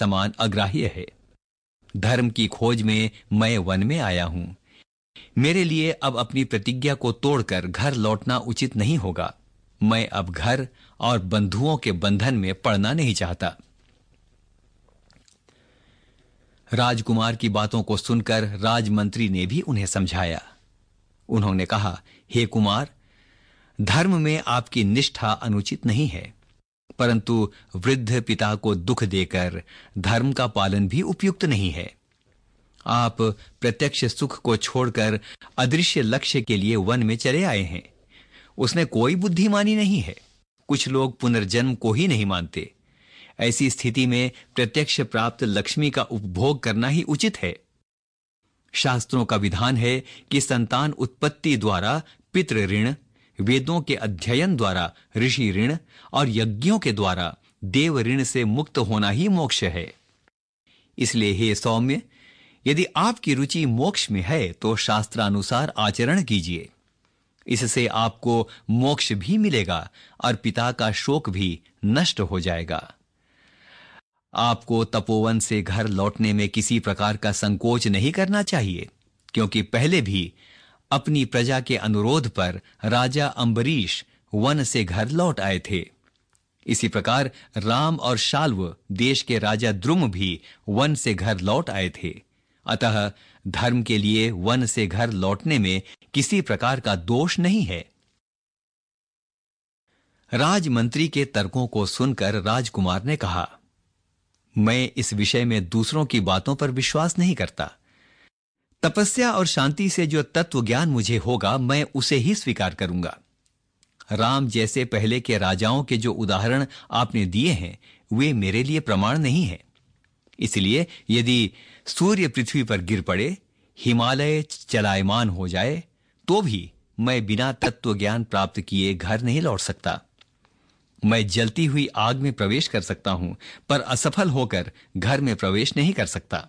समान अग्राह्य है। धर्म की खोज में मैं वन में आया हूं। मेरे लिए अब अपनी प्रतिज्ञा को तोड़कर घर लौटना उचित नहीं होगा। मैं अब घर और बंधुओं के बंधन में पड़ना नहीं चाहता। राजकुमार की बातों को सुनकर राजमंत्री ने भी उन्हें समझाया। उन्होंने कहा, हे कुमार, धर्म में आपकी निष्ठा अनुचित नहीं है, परंतु वृद्ध पिता को दुख देकर धर्म का पालन भी उपयुक्त नहीं है। आप प्रत्यक्ष सुख को छोड़कर अदृश्य लक्ष्य के लिए वन में चले आए हैं। उसमें कोई बुद्धिमानी नहीं है। कुछ लोग पुनर्जन्म को ही नहीं मानते। ऐसी स्थिति में प्रत्यक्ष प्राप्त लक्ष्मी का उपभोग करना ही उचित है। शास्त्रों का विधान है कि संतान उत्पत्ति द्वारा पितृ ऋण, वेदों के अध्ययन द्वारा ऋषि ऋण और यज्ञों के द्वारा देव ऋण से मुक्त होना ही मोक्ष है। इसलिए हे सौम्य, यदि आपकी रुचि मोक्ष में है तो शास्त्रानुसार आचरण कीजिए। इससे आपको मोक्ष भी मिलेगा और पिता का शोक भी नष्ट हो जाएगा। आपको तपोवन से घर लौटने में किसी प्रकार का संकोच नहीं करना चाहिए, क्योंकि पहले भी अपनी प्रजा के अनुरोध पर राजा अम्बरीश वन से घर लौट आए थे। इसी प्रकार राम और शाल्व देश के राजा द्रुम भी वन से घर लौट आए थे। अतः धर्म के लिए वन से घर लौटने में किसी प्रकार का दोष नहीं है। राजमंत्री के तर्कों को सुनकर राजकुमार ने कहा, मैं इस विषय में दूसरों की बातों पर विश्वास नहीं करता। तपस्या और शांति से जो तत्व ज्ञान मुझे होगा, मैं उसे ही स्वीकार करूंगा। राम जैसे पहले के राजाओं के जो उदाहरण आपने दिए हैं, वे मेरे लिए प्रमाण नहीं है। इसलिए यदि सूर्य पृथ्वी पर गिर पड़े, हिमालय चलायमान हो जाए, तो भी मैं बिना तत्व ज्ञान प्राप्त किए घर नहीं लौट सकता। मैं जलती हुई आग में प्रवेश कर सकता हूं, पर असफल होकर घर में प्रवेश नहीं कर सकता।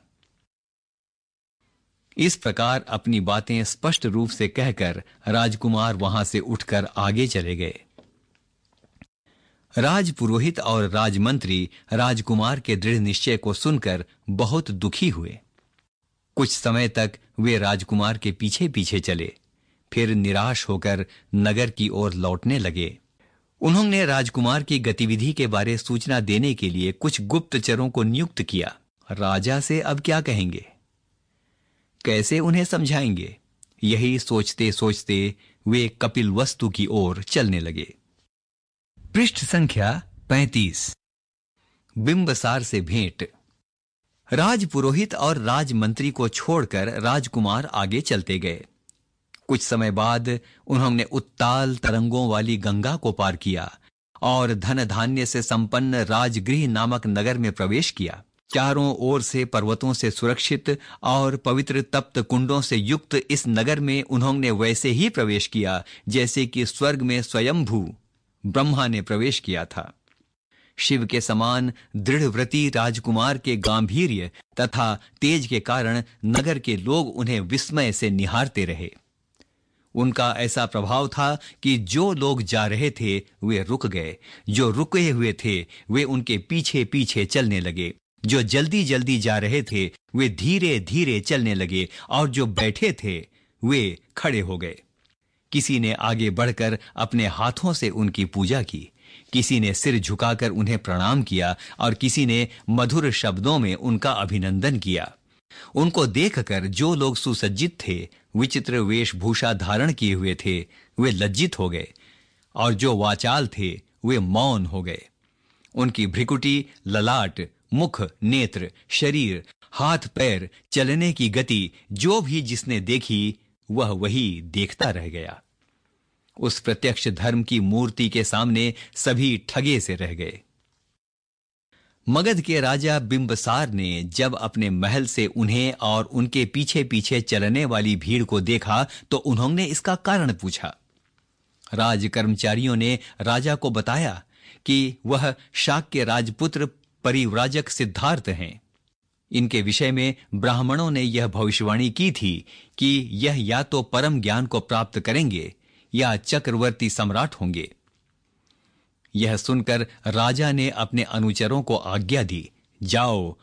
इस प्रकार अपनी बातें स्पष्ट रूप से कहकर राजकुमार वहां से उठकर आगे चले गए। राजपुरोहित और राजमंत्री राजकुमार के दृढ़ निश्चय को सुनकर बहुत दुखी हुए। कुछ समय तक वे राजकुमार के पीछे पीछे चले, फिर निराश होकर नगर की ओर लौटने लगे। उन्होंने राजकुमार की गतिविधि के बारे सूचना देने के लिए कुछ गुप्तचरों को नियुक्त किया। राजा से अब क्या कहेंगे, कैसे उन्हें समझाएंगे? यही सोचते सोचते वे कपिलवस्तु की ओर चलने लगे। पृष्ठ संख्या 35। बिंबसार से भेंट। राजपुरोहित और राजमंत्री को छोड़कर राजकुमार आगे चलते गए। कुछ समय बाद उन्होंने उत्ताल तरंगों वाली गंगा को पार किया और धन धान्य से संपन्न राजगृह नामक नगर में प्रवेश किया। चारों ओर से पर्वतों से सुरक्षित और पवित्र तप्त कुंडों से युक्त इस नगर में उन्होंने वैसे ही प्रवेश किया जैसे कि स्वर्ग में स्वयंभू ब्रह्मा ने प्रवेश किया था। शिव के समान दृढ़व्रती राजकुमार के गांभीर्य तथा तेज के कारण नगर के लोग उन्हें विस्मय से निहारते रहे। उनका ऐसा प्रभाव था कि जो लोग जा रहे थे वे रुक गए, जो रुके हुए थे वे उनके पीछे पीछे चलने लगे, जो जल्दी जल्दी जा रहे थे वे धीरे धीरे चलने लगे और जो बैठे थे वे खड़े हो गए। किसी ने आगे बढ़कर अपने हाथों से उनकी पूजा की, किसी ने सिर झुकाकर उन्हें प्रणाम किया और किसी ने मधुर शब्दों में उनका अभिनंदन किया। उनको देखकर जो लोग सुसज्जित थे, विचित्र वेशभूषा धारण किए हुए थे, वे लज्जित हो गए और जो वाचाल थे वे मौन हो गए। उनकी भ्रिकुटी, ललाट, मुख, नेत्र, शरीर, हाथ पैर, चलने की गति जो भी जिसने देखी वह वही देखता रह गया। उस प्रत्यक्ष धर्म की मूर्ति के सामने सभी ठगे से रह गए। मगध के राजा बिंबसार ने जब अपने महल से उन्हें और उनके पीछे पीछे चलने वाली भीड़ को देखा तो उन्होंने इसका कारण पूछा। राज कर्मचारियों ने राजा को बताया कि वह शाक्य राजपुत्र परिव्राजक सिद्धार्थ हैं। इनके विषय में ब्राह्मणों ने यह भविष्यवाणी की थी कि यह या तो परम ज्ञान को प्राप्त करेंगे या चक्रवर्ती सम्राट होंगे। यह सुनकर राजा ने अपने अनुचरों को आज्ञा दी, जाओ